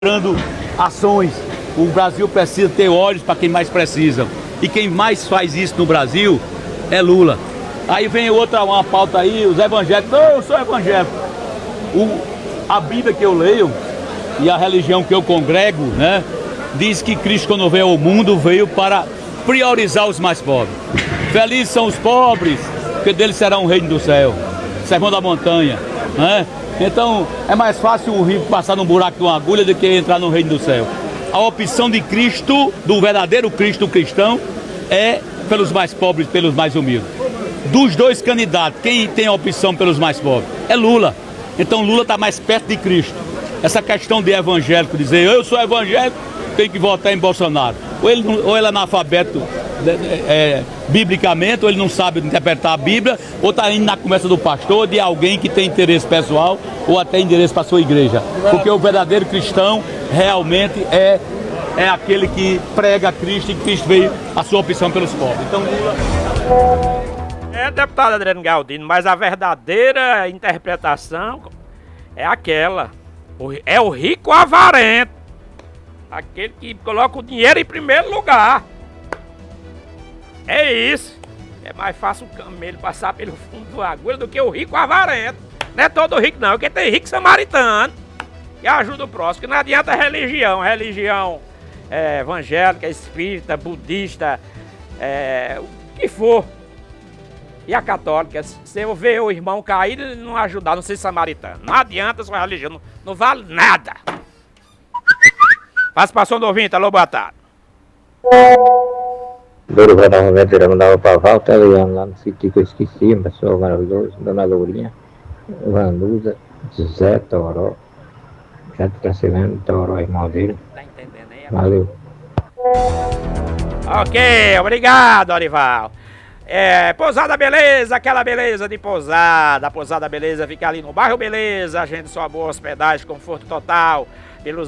dando ações. O Brasil precisa ter olhos para quem mais precisa. E quem mais faz isso no Brasil é Lula. Aí vem uma pauta aí, os evangélicos. Não, eu sou evangélico. A Bíblia que eu leio e a religião que eu congrego, né, diz que Cristo, quando veio ao mundo, veio para priorizar os mais pobres. Felizes são os pobres, porque deles será um reino do céu. Sermão da montanha, né? Então é mais fácil o rico passar num buraco de uma agulha do que entrar no reino do céu. A opção de Cristo, do verdadeiro Cristo cristão, é pelos mais pobres, pelos mais humildes. Dos dois candidatos, quem tem a opção pelos mais pobres? É Lula. Então Lula está mais perto de Cristo. Essa questão de evangélico, dizer eu sou evangélico, tem que votar em Bolsonaro. Ou ele é analfabeto biblicamente, ou ele não sabe interpretar a Bíblia, ou está indo na conversa do pastor, de alguém que tem interesse pessoal, ou até interesse para a sua igreja. Porque o verdadeiro cristão realmente é aquele que prega Cristo, e Cristo veio a sua opção pelos pobres. Então Lula... Deputado Adriano Galdino, mas a verdadeira interpretação é aquela. É o rico avarento. Aquele que coloca o dinheiro em primeiro lugar. É isso. É mais fácil o camelo passar pelo fundo do agulha do que o rico avarento. Não é todo rico não, porque tem rico samaritano que ajuda o próximo. Que não adianta religião evangélica, espírita, budista, o que for. E a católica, se eu ver o irmão caído e não ajudar, não ser samaritano. Não adianta sua religião, não vale nada. Participação do ouvinte, alô, boa tarde. Dorival da Rometeira mandava pra Valta, ligando lá no sítio que eu esqueci, uma pessoa maravilhosa, Dona Lourinha, Vanusa, Zé Toró, já tá chegando, Toró, irmão dele. Tá entendendo aí? Valeu. Ok, obrigado, Dorival. Pousada Beleza, aquela beleza de pousada. A Pousada Beleza fica ali no bairro Beleza. Agende sua boa hospedagem, conforto total. Pelo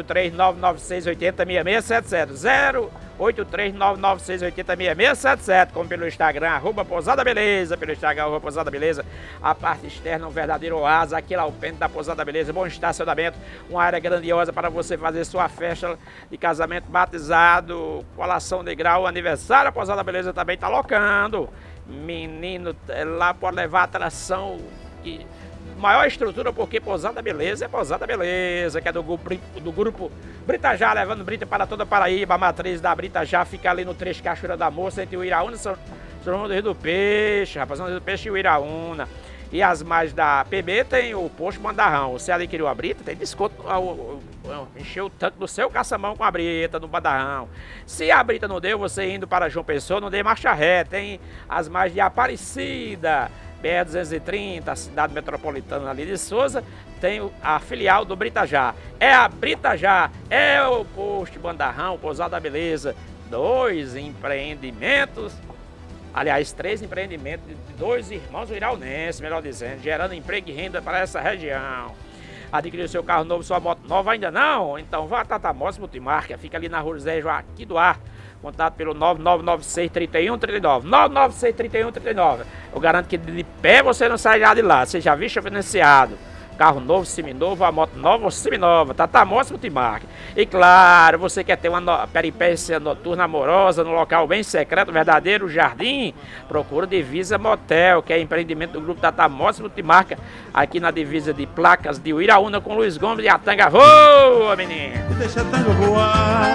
083-996-80-6677. 083-996-80-6677. Como pelo Instagram, @Pousada Beleza. Pelo Instagram, @Pousada Beleza. A parte externa, um verdadeiro oásis. Aqui lá o pente da Pousada Beleza. Bom estacionamento. Uma área grandiosa para você fazer sua festa de casamento, batizado, colação de grau, aniversário. A Pousada Beleza também está locando. Menino, lá pode levar atração que... Maior estrutura, porque Pousada Beleza é Pousada Beleza, que é do grupo Brita Já, levando Brita para toda a Paraíba. A matriz da Brita Já fica ali no trecho Cachoeira da Moça, entre o Iraúna e São João do Rio do Peixe, rapaz, São João do Peixe e o Iraúna. E as mais da PB tem o posto Bandarrão. Você adquiriu a Brita, tem desconto, encheu o tanque do seu caçamão com a Brita no Bandarrão. Se a Brita não deu, você indo para João Pessoa, não dê marcha ré. Tem as mais de Aparecida, BR-230, a cidade metropolitana ali de Souza, tem a filial do Brita Já. É a Brita Já, é o posto Bandarrão, Pousada Beleza. 2 empreendimentos, aliás, 3 empreendimentos de 2 irmãos iraunenses, melhor dizendo, gerando emprego e renda para essa região. Adquiriu seu carro novo, sua moto nova ainda não? Então vá a Tata Motos Multimarca, fica ali na rua José Joaquim Duarte. Contato pelo 9996-3139. 996-3139. Eu garanto que de pé você não sairá de lá. Seja visto ou financiado. Carro novo, seminovo, a moto nova ou seminova. Tata Motos Multimarca. E claro, você quer ter uma peripécia noturna amorosa no local bem secreto, verdadeiro jardim? Procura Divisa Motel, que é empreendimento do grupo Tata Motos Multimarca. Aqui na divisa de placas de Uiraúna com Luiz Gomes e a tanga voa, menino. Deixa a tanga voar.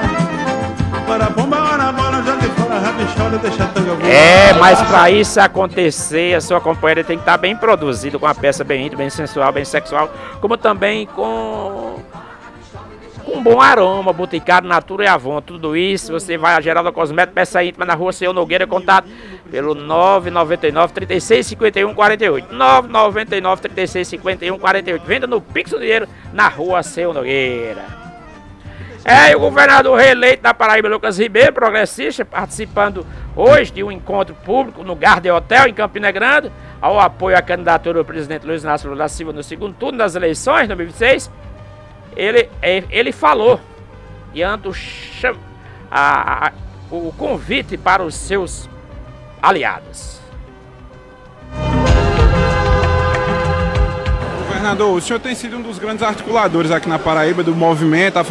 Mas para isso acontecer, a sua companheira tem que estar bem produzida, com uma peça bem íntima, bem sensual, bem sexual, como também com um bom aroma, Boticário, Natura e Avon. Tudo isso você vai a Geraldo Cosméticos, peça íntima na rua Seu Nogueira, contato pelo 999-3651-48. 999-3651-48. Venda no Pix do Dinheiro na rua Seu Nogueira. E o governador reeleito da Paraíba, Lucas Ribeiro, progressista, participando hoje de um encontro público no Garden Hotel, em Campina Grande, ao apoio à candidatura do presidente Luiz Inácio Lula da Silva no segundo turno das eleições de 2026. Ele falou, diante o convite para os seus aliados. Governador, o senhor tem sido um dos grandes articuladores aqui na Paraíba do movimento a